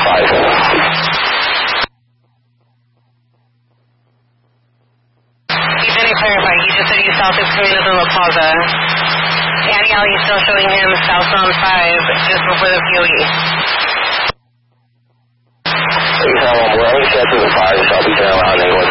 You didn't clarify. You just said you south is coming to the La Plaza. Annie Alley is still showing him southbound 5 just before the POE. Well, I'm set to the 5, so I'll be turning around and going